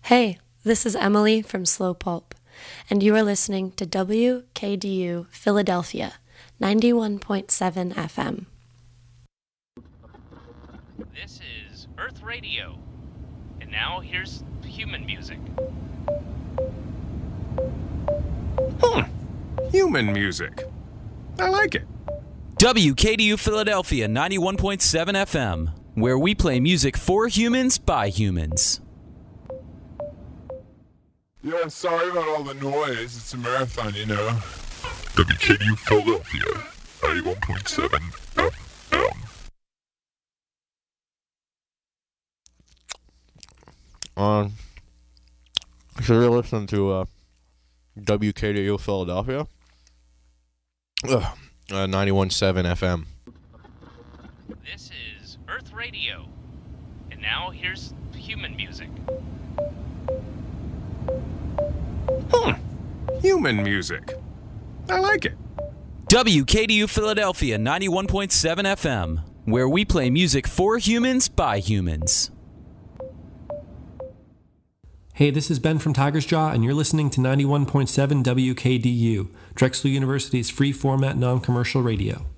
Hey, this is Emily from Slow Pulp, and you are listening to WKDU Philadelphia, 91.7 FM. This is Earth Radio, and now here's human music. Human music. I like it. WKDU Philadelphia 91.7 FM, where we play music for humans by humans. Yeah, sorry about all the noise. It's a marathon, you know. WKDU Philadelphia 91.7 FM. So you're listening to WKDU Philadelphia, 91.7 FM. This is Earth Radio, and now here's human music. Human music. I like it. WKDU Philadelphia 91.7 FM, where we play music for humans by humans. Hey, this is Ben from Tiger's Jaw, and you're listening to 91.7 WKDU, Drexel University's free format non-commercial radio.